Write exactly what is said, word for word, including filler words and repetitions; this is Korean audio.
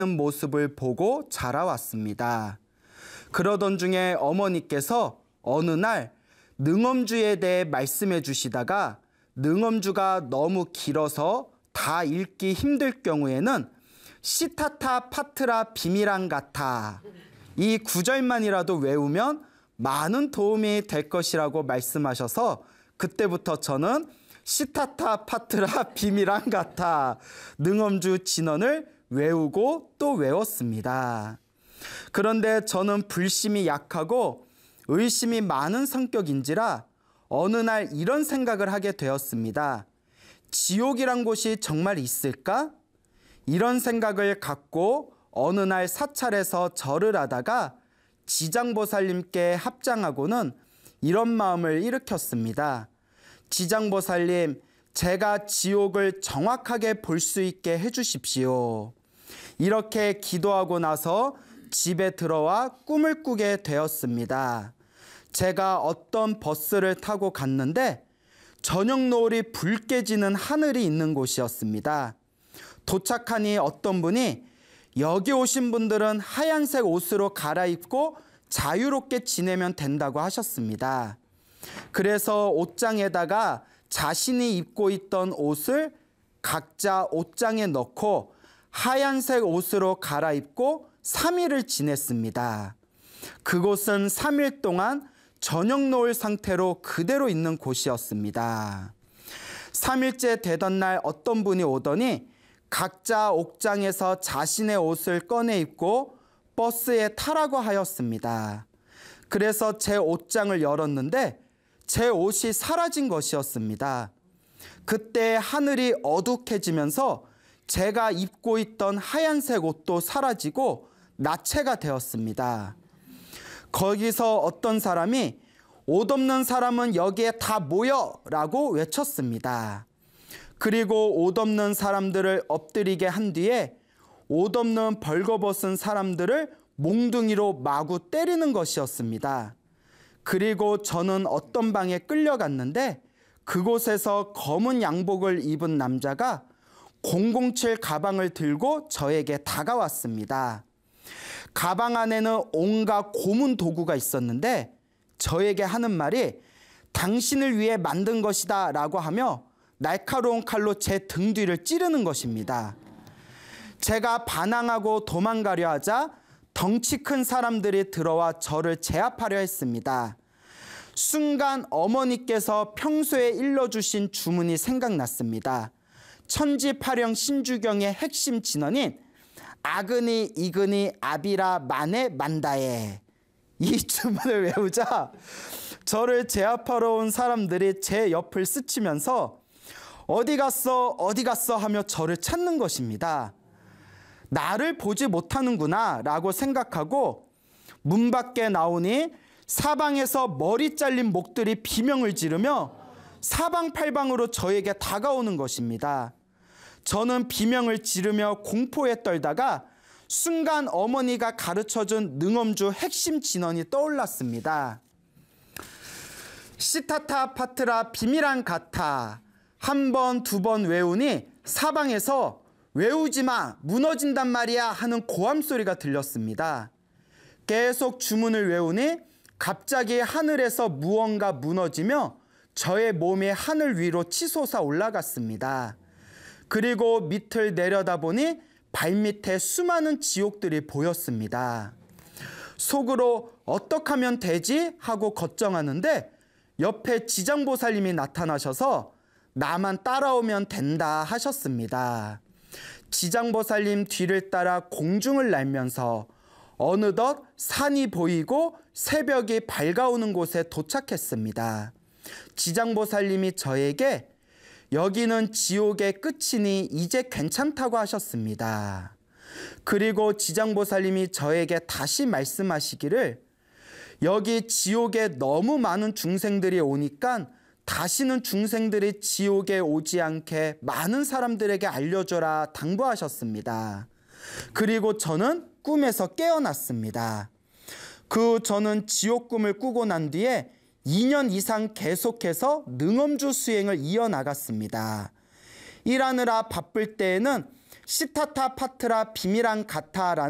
모습을 보고 자라왔습니다. 그러던 중에 어머니께서 어느 날 능엄주에 대해 말씀해 주시다가 능엄주가 너무 길어서 다 읽기 힘들 경우에는 시타타 파트라 비미랑 같아 이 구절만이라도 외우면 많은 도움이 될 것이라고 말씀하셔서 그때부터 저는 시타타 파트라 비미랑 같아 능엄주 진언을 외우고 또 외웠습니다. 그런데 저는 불심이 약하고 의심이 많은 성격인지라 어느 날 이런 생각을 하게 되었습니다. 지옥이란 곳이 정말 있을까? 이런 생각을 갖고 어느 날 사찰에서 절을 하다가 지장보살님께 합장하고는 이런 마음을 일으켰습니다. 지장보살님, 제가 지옥을 정확하게 볼 수 있게 해주십시오. 이렇게 기도하고 나서 집에 들어와 꿈을 꾸게 되었습니다. 제가 어떤 버스를 타고 갔는데 저녁 노을이 붉게 지는 하늘이 있는 곳이었습니다. 도착하니 어떤 분이 여기 오신 분들은 하얀색 옷으로 갈아입고 자유롭게 지내면 된다고 하셨습니다. 그래서 옷장에다가 자신이 입고 있던 옷을 각자 옷장에 넣고 하얀색 옷으로 갈아입고 삼 일을 지냈습니다. 그곳은 삼 일 동안 저녁 노을 상태로 그대로 있는 곳이었습니다. 삼 일째 되던 날 어떤 분이 오더니 각자 옥장에서 자신의 옷을 꺼내 입고 버스에 타라고 하였습니다. 그래서 제 옷장을 열었는데 제 옷이 사라진 것이었습니다. 그때 하늘이 어둑해지면서 제가 입고 있던 하얀색 옷도 사라지고 나체가 되었습니다. 거기서 어떤 사람이 옷 없는 사람은 여기에 다 모여! 라고 외쳤습니다. 그리고 옷 없는 사람들을 엎드리게 한 뒤에 옷 없는 벌거벗은 사람들을 몽둥이로 마구 때리는 것이었습니다. 그리고 저는 어떤 방에 끌려갔는데 그곳에서 검은 양복을 입은 남자가 공공칠 가방을 들고 저에게 다가왔습니다. 가방 안에는 온갖 고문 도구가 있었는데 저에게 하는 말이 당신을 위해 만든 것이다 라고 하며 날카로운 칼로 제 등 뒤를 찌르는 것입니다. 제가 반항하고 도망가려 하자 덩치 큰 사람들이 들어와 저를 제압하려 했습니다. 순간 어머니께서 평소에 일러주신 주문이 생각났습니다. 천지파령 신주경의 핵심 진언인 아그니 이그니 아비라 만에 만다에 이 주문을 외우자 저를 제압하러 온 사람들이 제 옆을 스치면서 어디 갔어 어디 갔어 하며 저를 찾는 것입니다. 나를 보지 못하는구나 라고 생각하고 문 밖에 나오니 사방에서 머리 잘린 목들이 비명을 지르며 사방팔방으로 저에게 다가오는 것입니다. 저는 비명을 지르며 공포에 떨다가 순간 어머니가 가르쳐준 능엄주 핵심 진언이 떠올랐습니다. 시타타 파트라 비미랑 같아 한 번, 두 번 외우니 사방에서 외우지 마, 무너진단 말이야 하는 고함 소리가 들렸습니다. 계속 주문을 외우니 갑자기 하늘에서 무언가 무너지며 저의 몸이 하늘 위로 치솟아 올라갔습니다. 그리고 밑을 내려다보니 발밑에 수많은 지옥들이 보였습니다. 속으로 어떻게 하면 되지? 하고 걱정하는데 옆에 지장보살님이 나타나셔서 나만 따라오면 된다 하셨습니다. 지장보살님 뒤를 따라 공중을 날면서 어느덧 산이 보이고 새벽이 밝아오는 곳에 도착했습니다. 지장보살님이 저에게 여기는 지옥의 끝이니 이제 괜찮다고 하셨습니다. 그리고 지장보살님이 저에게 다시 말씀하시기를 여기 지옥에 너무 많은 중생들이 오니까 다시는 중생들이 지옥에 오지 않게 많은 사람들에게 알려줘라 당부하셨습니다. 그리고 저는 꿈에서 깨어났습니다. 그 저는 지옥 꿈을 꾸고 난 뒤에 이 년 이상 계속해서 능엄주 수행을 이어나갔습니다. 일하느라 바쁠 때에는 시타타 파트라 비미랑 가타라는